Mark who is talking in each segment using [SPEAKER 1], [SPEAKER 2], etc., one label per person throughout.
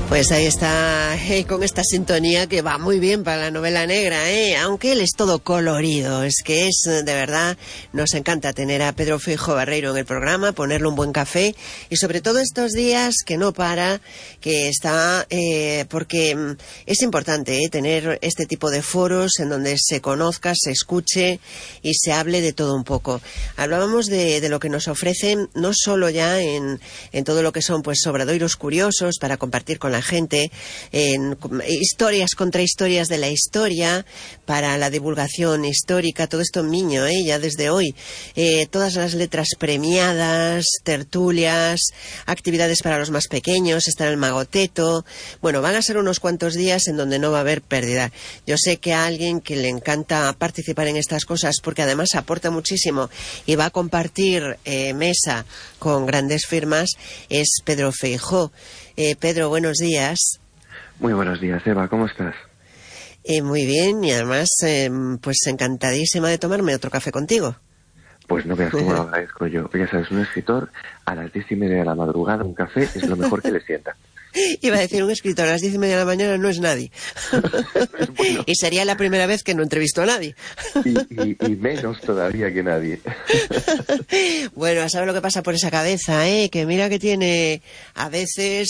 [SPEAKER 1] Pues ahí está, con esta sintonía que va muy bien para la novela negra, aunque él es todo colorido. Es que es, de verdad, nos encanta tener a Pedro Feijóo Barreiro en el programa, ponerle un buen café y sobre todo estos días que no para, que está, porque es importante tener este tipo de foros en donde se conozca, se escuche y se hable de todo un poco. Hablábamos de lo que nos ofrecen, no solo ya en todo lo que son pues obradoiros curiosos para compartir con la gente, en historias contra historias de la historia, para la divulgación histórica, todo esto en Miño, ya desde hoy, todas las letras premiadas, tertulias, actividades para los más pequeños, está el Magoteto. Bueno, van a ser unos cuantos días en donde no va a haber pérdida. Yo sé que a alguien que le encanta participar en estas cosas, porque además aporta muchísimo y va a compartir mesa con grandes firmas, es Pedro Feijóo. Pedro, buenos días.
[SPEAKER 2] Muy buenos días, Eva, ¿cómo estás?
[SPEAKER 1] Muy bien, y además, pues encantadísima de tomarme otro café contigo.
[SPEAKER 2] Pues no veas cómo lo agradezco yo. Ya sabes, un escritor a las 10:30 de la madrugada, un café es lo mejor que le sienta.
[SPEAKER 1] Iba a decir, un escritor a las 10:30 de la mañana no es nadie. Bueno. Y sería la primera vez que no entrevisto a nadie.
[SPEAKER 2] Y menos todavía que nadie.
[SPEAKER 1] Bueno, a saber lo que pasa por esa cabeza, que mira que tiene a veces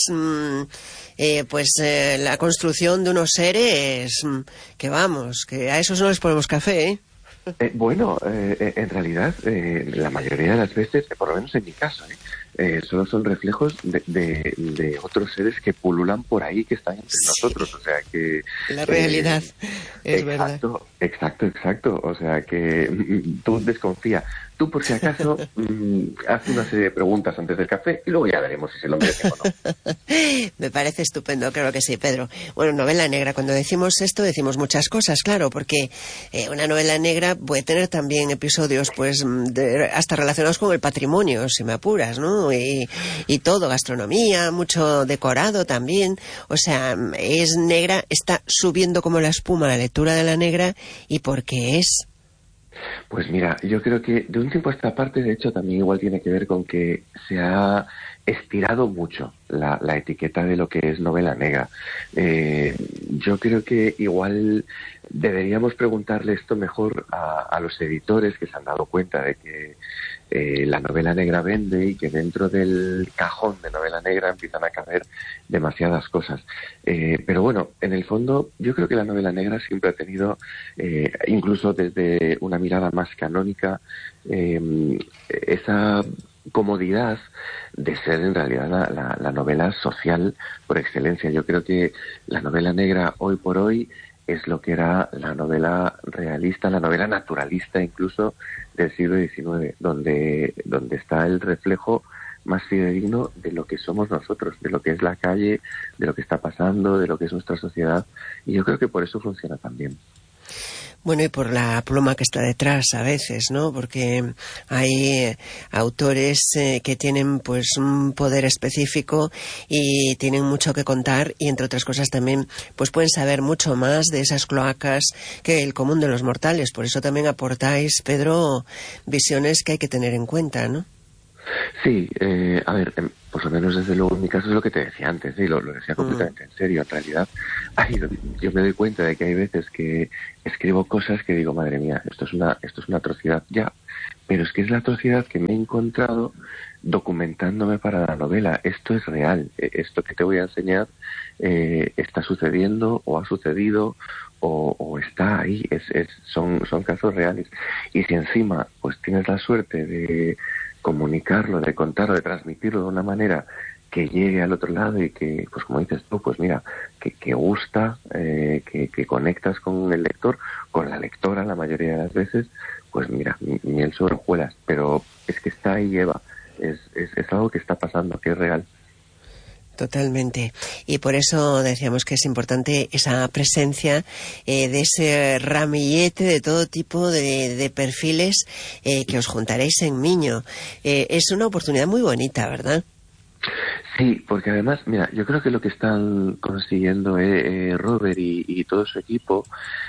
[SPEAKER 1] la construcción de unos seres que vamos, que a esos no les ponemos café,
[SPEAKER 2] en realidad, la mayoría de las veces, por lo menos en mi caso, solo son reflejos de otros seres que pululan por ahí, que están entre nosotros, o sea que...
[SPEAKER 1] La realidad, es verdad.
[SPEAKER 2] Exacto, o sea que tú desconfía. Tú, por si acaso, haz una serie de preguntas antes del café y luego ya veremos si se lo merece o no.
[SPEAKER 1] Me parece estupendo, claro que sí, Pedro. Bueno, novela negra, cuando decimos esto decimos muchas cosas, claro, porque una novela negra puede tener también episodios pues hasta relacionados con el patrimonio, si me apuras, ¿no? Y todo, gastronomía, mucho decorado también. O sea, es negra, está subiendo como la espuma la lectura de la negra. ¿Y por qué es?
[SPEAKER 2] Pues mira, yo creo que de un tiempo a esta parte, de hecho, también igual tiene que ver con que se ha estirado mucho la etiqueta de lo que es novela negra. Yo creo que igual deberíamos preguntarle esto mejor a los editores que se han dado cuenta de que la novela negra vende y que dentro del cajón de novela negra empiezan a caber demasiadas cosas. Pero bueno, en el fondo yo creo que la novela negra siempre ha tenido, incluso desde una mirada más canónica, esa comodidad de ser en realidad la novela social por excelencia. Yo creo que la novela negra hoy por hoy es lo que era la novela realista, la novela naturalista incluso del siglo XIX, donde está el reflejo más fidedigno de lo que somos nosotros, de lo que es la calle, de lo que está pasando, de lo que es nuestra sociedad, y yo creo que por eso funciona tan bien.
[SPEAKER 1] Bueno, y por la pluma que está detrás a veces, ¿no? Porque hay autores que tienen pues un poder específico y tienen mucho que contar y entre otras cosas también pues pueden saber mucho más de esas cloacas que el común de los mortales. Por eso también aportáis, Pedro, visiones que hay que tener en cuenta, ¿no?
[SPEAKER 2] Sí, a ver, por lo menos desde luego en mi caso es lo que te decía antes, lo decía completamente en serio. En realidad, yo me doy cuenta de que hay veces que escribo cosas que digo, madre mía, esto es una atrocidad ya, pero es que es la atrocidad que me he encontrado documentándome para la novela. Esto es real, esto que te voy a enseñar está sucediendo o ha sucedido o está ahí, son casos reales. Y si encima pues tienes la suerte de comunicarlo, de contarlo, de transmitirlo de una manera que llegue al otro lado y que, pues como dices tú, pues mira, que gusta, que conectas con el lector, con la lectora la mayoría de las veces, pues mira, miel sobre hojuelas, pero es que está ahí, Eva, es algo que está pasando, que es real.
[SPEAKER 1] Totalmente. Y por eso decíamos que es importante esa presencia de ese ramillete de todo tipo de perfiles que os juntaréis en Miño. Es una oportunidad muy bonita, ¿verdad?
[SPEAKER 2] Sí, porque además, mira, yo creo que lo que están consiguiendo Robert y todo su equipo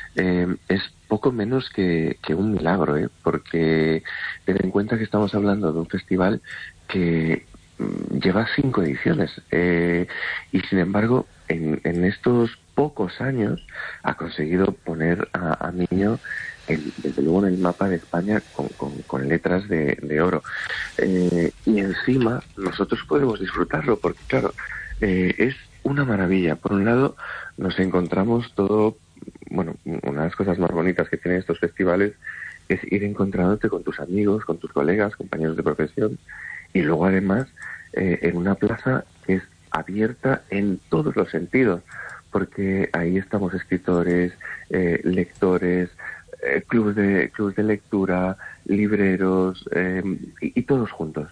[SPEAKER 2] es poco menos que un milagro, porque ten en cuenta que estamos hablando de un festival que lleva 5 ediciones y sin embargo en estos pocos años ha conseguido poner a Miño desde luego en el mapa de España con letras de oro, y encima nosotros podemos disfrutarlo porque claro, es una maravilla. Por un lado nos encontramos todo, bueno, una de las cosas más bonitas que tienen estos festivales es ir encontrándote con tus amigos, con tus colegas, compañeros de profesión, y luego además en una plaza que es abierta en todos los sentidos, porque ahí estamos escritores, lectores, clubs de lectura, libreros, y todos juntos.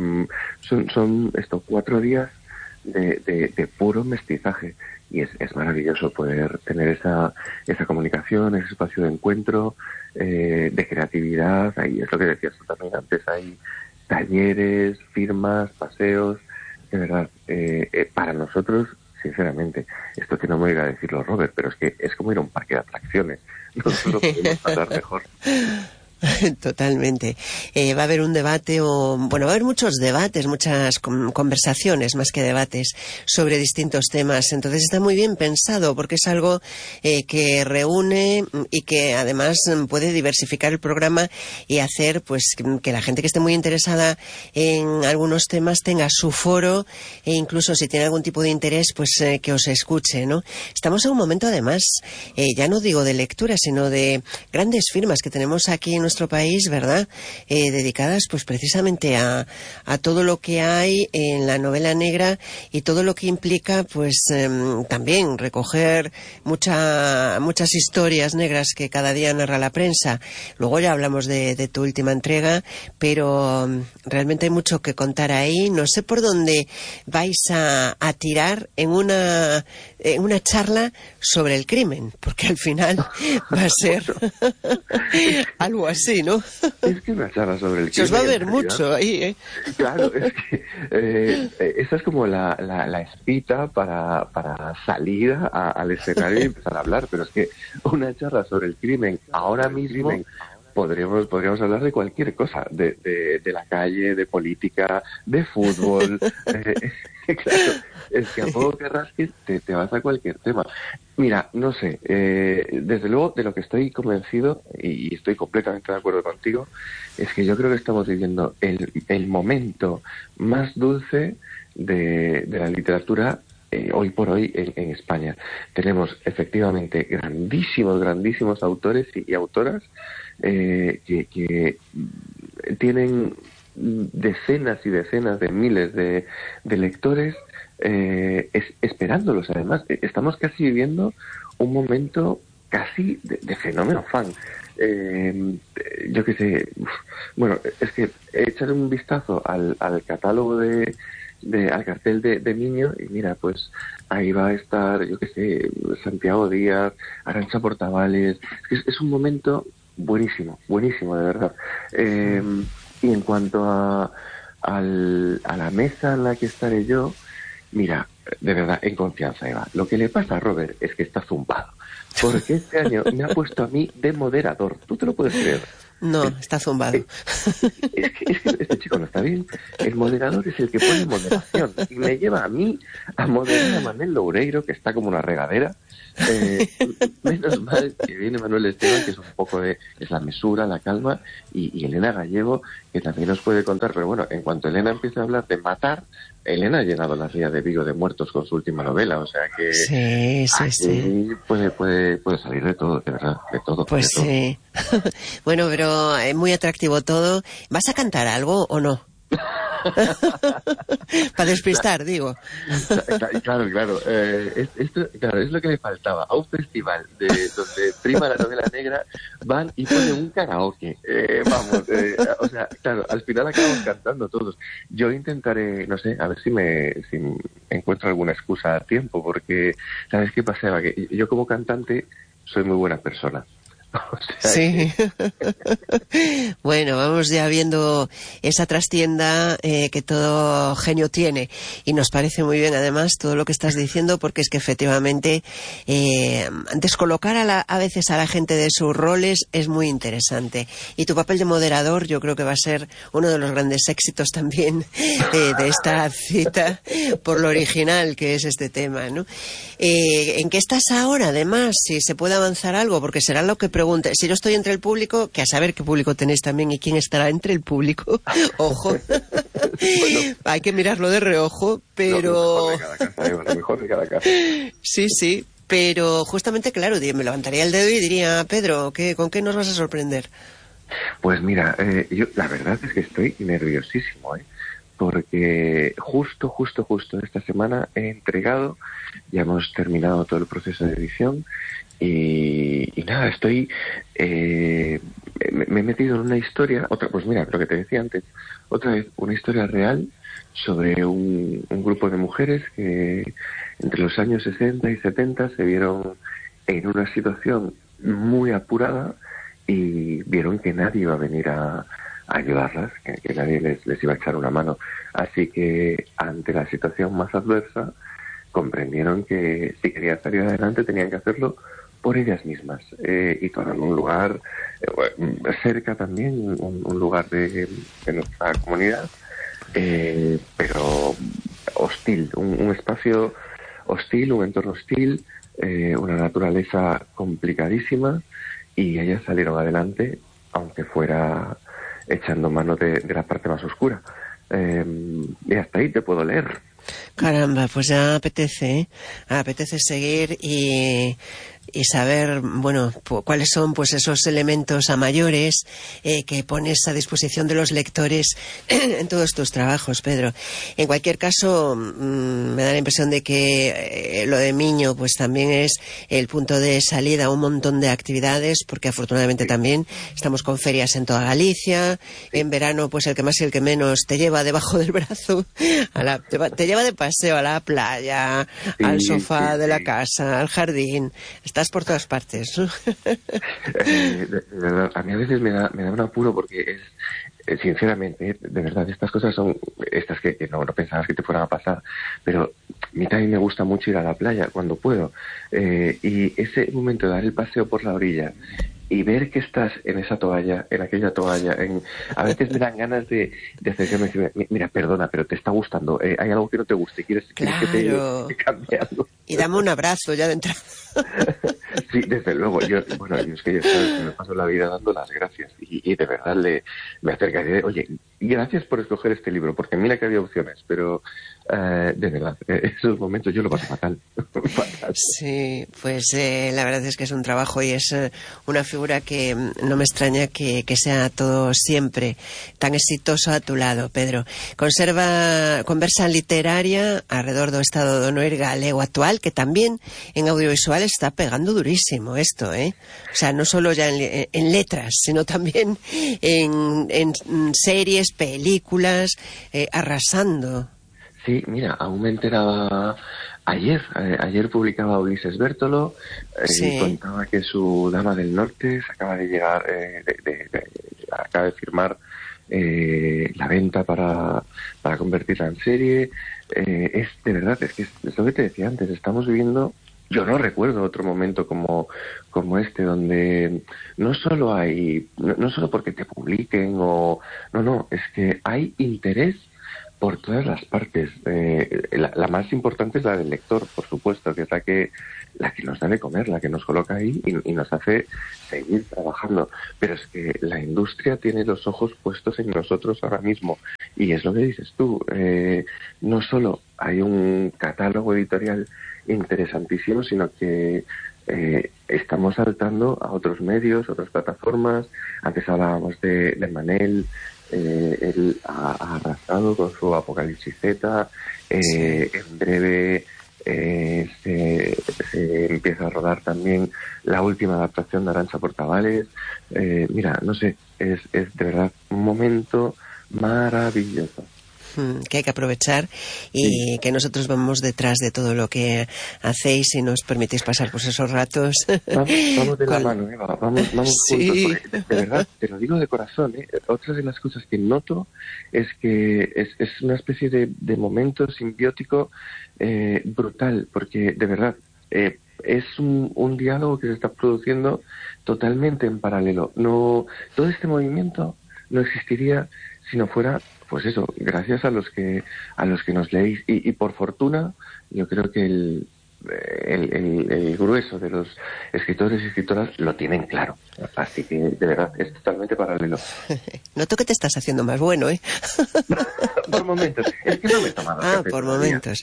[SPEAKER 2] Son estos 4 días de puro mestizaje, y es maravilloso poder tener esa comunicación, ese espacio de encuentro, de creatividad. Ahí es lo que decías tú también antes, hay talleres, firmas, paseos, de verdad, para nosotros, sinceramente, esto que no me iba a decirlo Robert, pero es que es como ir a un parque de atracciones, nosotros lo podemos pasar mejor.
[SPEAKER 1] Totalmente. Va a haber un debate, va a haber muchos debates, muchas conversaciones más que debates sobre distintos temas. Entonces está muy bien pensado porque es algo que reúne y que además puede diversificar el programa y hacer pues que la gente que esté muy interesada en algunos temas tenga su foro, e incluso si tiene algún tipo de interés pues que os escuche, ¿no? Estamos en un momento además, ya no digo de lectura, sino de grandes firmas que tenemos aquí en nuestro país, ¿verdad? Dedicadas pues precisamente a todo lo que hay en la novela negra y todo lo que implica pues también recoger muchas historias negras que cada día narra la prensa. Luego ya hablamos de tu última entrega, pero realmente hay mucho que contar ahí. No sé por dónde vais a tirar en una charla sobre el crimen, porque al final va a ser algo así, ¿no?
[SPEAKER 2] Es que una charla sobre el crimen...
[SPEAKER 1] Se os va a ver mucho ahí, ¿eh?
[SPEAKER 2] Claro, es que esa es como la espita para salir al escenario y empezar a hablar, pero es que una charla sobre el crimen ahora mismo... Podríamos hablar de cualquier cosa, de la calle, de política, de fútbol. Claro, es que a poco que rasques te vas a cualquier tema. Mira, no sé, desde luego de lo que estoy convencido, y estoy completamente de acuerdo contigo, es que yo creo que estamos viviendo el momento más dulce de la literatura hoy por hoy en España. Tenemos efectivamente grandísimos autores y autoras que tienen decenas y decenas de miles de lectores esperándolos. Además, estamos casi viviendo un momento casi de fenómeno fan. Yo qué sé, bueno, es que echar un vistazo al catálogo al cartel de Miño y mira, pues ahí va a estar, yo qué sé, Santiago Díaz, Arantxa Portavales. Es un momento buenísimo, de verdad. Y en cuanto a la mesa en la que estaré yo, mira, de verdad, en confianza, Eva. Lo que le pasa a Robert es que está zumbado, porque este año me ha puesto a mí de moderador. ¿Tú te lo puedes creer?
[SPEAKER 1] No, está zumbado.
[SPEAKER 2] Es que este chico no está bien. El moderador es el que pone moderación y me lleva a mí a moderar a Manuel Loureiro, que está como una regadera. Menos mal que viene Manuel Esteban, que es un poco es la mesura, la calma, y Elena Gallego, que también nos puede contar. Pero bueno, en cuanto Elena empiece a hablar de matar, Elena ha llenado la ría de Vigo de muertos con su última novela, o sea que sí. Puede salir de todo, de verdad, de todo.
[SPEAKER 1] Pues
[SPEAKER 2] de todo.
[SPEAKER 1] sí. Bueno, pero es muy atractivo todo. ¿Vas a cantar algo o no? Para despistar, digo.
[SPEAKER 2] Claro. Esto, claro, es lo que le faltaba. A un festival donde prima la novela negra, van y ponen un karaoke. O sea, claro, al final acabamos cantando todos. Yo intentaré, no sé, a ver si encuentro alguna excusa a tiempo, porque, ¿sabes qué pasa, Eva? Que yo como cantante soy muy buena persona. O sea
[SPEAKER 1] sí. Bueno, vamos ya viendo esa trastienda que todo genio tiene, y nos parece muy bien además todo lo que estás diciendo, porque es que efectivamente descolocar a veces a la gente de sus roles es muy interesante, y tu papel de moderador yo creo que va a ser uno de los grandes éxitos también de esta cita, por lo original que es este tema, ¿no? ¿En qué estás ahora, además? Si se puede avanzar algo, porque será lo que pregunte. Si yo estoy entre el público, que a saber qué público tenéis también y quién estará entre el público. Ojo.
[SPEAKER 2] bueno,
[SPEAKER 1] hay que mirarlo de reojo, pero...
[SPEAKER 2] Lo mejor de cada casa, Eva, lo mejor de cada casa.
[SPEAKER 1] Sí, pero justamente, claro, me levantaría el dedo y diría, Pedro, ¿con qué nos vas a sorprender?
[SPEAKER 2] Pues mira, yo la verdad es que estoy nerviosísimo, porque justo esta semana he entregado, ya hemos terminado todo el proceso de edición y nada, me he metido en una historia, pues mira, lo que te decía antes, otra vez una historia real sobre un grupo de mujeres que entre los años 60 y 70 se vieron en una situación muy apurada y vieron que nadie iba a venir a ayudarlas, que nadie les iba a echar una mano. Así que ante la situación más adversa comprendieron que si querían salir adelante tenían que hacerlo por ellas mismas, y tomaron un lugar cerca también, un lugar de nuestra comunidad, pero hostil, un espacio hostil, un entorno hostil, una naturaleza complicadísima, y ellas salieron adelante, aunque fuera echando mano de la parte más oscura. Y hasta ahí te puedo leer.
[SPEAKER 1] Caramba, pues ya apetece, apetece seguir y saber, bueno, cuáles son pues esos elementos a mayores que pones a disposición de los lectores en todos tus trabajos, Pedro. En cualquier caso, me da la impresión de que lo de Miño pues también es el punto de salida a un montón de actividades, porque afortunadamente también estamos con ferias en toda Galicia. En verano pues el que más y el que menos te lleva debajo del brazo, te lleva de paseo a la playa, al sofá de la casa, al jardín. Estás por todas partes, ¿no?
[SPEAKER 2] De verdad, a mí a veces me da un apuro porque sinceramente, de verdad, estas cosas son estas que no pensabas que te fueran a pasar, pero a mí también me gusta mucho ir a la playa cuando puedo, y ese momento de dar el paseo por la orilla y ver que estás en esa toalla, en aquella toalla, a veces me dan ganas de acercarme y decirme, mira, perdona, pero te está gustando, hay algo que no te guste, ¿quieres que te cambie algo?
[SPEAKER 1] Y dame un abrazo ya de entrada.
[SPEAKER 2] Sí, desde luego. Yo es que ya sabes que me paso la vida dando las gracias y de verdad me acercaré. Oye, gracias por escoger este libro, porque mira que había opciones, pero de verdad, esos momentos yo lo paso fatal. Fatal.
[SPEAKER 1] Sí, pues la verdad es que es un trabajo y es una figura que no me extraña que sea todo siempre tan exitoso a tu lado, Pedro. Conversa literaria alrededor do estado do noir galego actual, que también en audiovisual está pegando durísimo esto, ¿eh? O sea, no solo ya en letras, sino también en series, películas, arrasando.
[SPEAKER 2] Sí, mira, aún me enteraba ayer publicaba Ulises Bértolo,
[SPEAKER 1] Sí.
[SPEAKER 2] contaba que su Dama del Norte se acaba de llegar, acaba de firmar la venta para convertirla en serie. Es de verdad, es que es lo que te decía antes, estamos viviendo, yo no recuerdo otro momento como este, donde no solo no solo porque te publiquen no, es que hay interés por todas las partes. La más importante es la del lector, por supuesto, que es la que nos da de comer, la que nos coloca ahí y nos hace seguir trabajando. Pero es que la industria tiene los ojos puestos en nosotros ahora mismo. Y es lo que dices tú. No solo hay un catálogo editorial interesantísimo, sino que estamos saltando a otros medios, otras plataformas. Antes hablábamos de Manel. Él ha arrasado con su Apocalipsis Z. En breve se empieza a rodar también la última adaptación de Arantxa Portavales. Mira, no sé, es de verdad un momento maravilloso.
[SPEAKER 1] que hay que aprovechar y que nosotros vamos detrás de todo lo que hacéis y nos permitís pasar pues esos ratos.
[SPEAKER 2] Vamos de la mano, Eva, vamos
[SPEAKER 1] sí.
[SPEAKER 2] juntos, porque de verdad, te lo digo de corazón, otra de las cosas que noto es que es una especie de momento simbiótico brutal, porque de verdad es un diálogo que se está produciendo totalmente en paralelo. No, todo este movimiento no existiría si no fuera, pues eso, gracias a los que nos leéis y por fortuna yo creo que el grueso de los escritores y escritoras lo tienen claro, así que de verdad es totalmente paralelo.
[SPEAKER 1] Noto que te estás haciendo más bueno, ¿eh?
[SPEAKER 2] Por momentos, es que no me he tomado café
[SPEAKER 1] por
[SPEAKER 2] todavía.
[SPEAKER 1] momentos.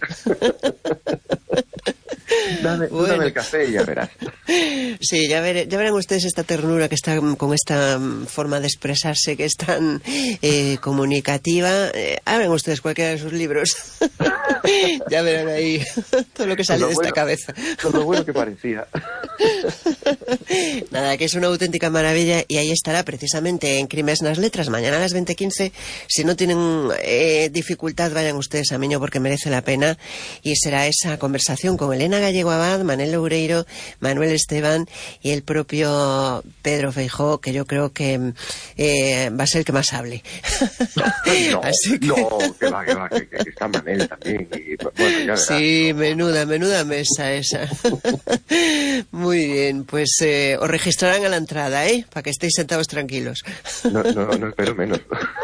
[SPEAKER 2] Dame el café y ya verás.
[SPEAKER 1] Sí, ya verán ustedes esta ternura que está con esta forma de expresarse que es tan comunicativa. Abren ustedes cualquiera de sus libros. Ya verán ahí todo lo que sale de esta cabeza.
[SPEAKER 2] Con lo bueno que parecía.
[SPEAKER 1] Nada, que es una auténtica maravilla y ahí estará precisamente en Crímenes nas Letras, mañana a las 20:15. Si no tienen dificultad, vayan ustedes a Miño porque merece la pena y será esa conversación con Elena Gallego Abad, Manel Loureiro, Manuel Esteban y el propio Pedro Feijóo, que yo creo que va a ser el que más hable.
[SPEAKER 2] No, así que... que va, que está Manel también. Y, bueno, ya verás,
[SPEAKER 1] sí, menuda mesa esa. Muy bien, pues os registrarán a la entrada, para que estéis sentados tranquilos.
[SPEAKER 2] No espero menos.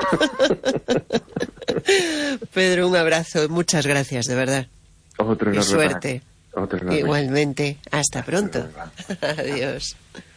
[SPEAKER 1] Pedro, un abrazo, muchas gracias, de verdad.
[SPEAKER 2] Otro
[SPEAKER 1] y suerte.
[SPEAKER 2] Otro enorme.
[SPEAKER 1] Igualmente, hasta pronto. Adiós.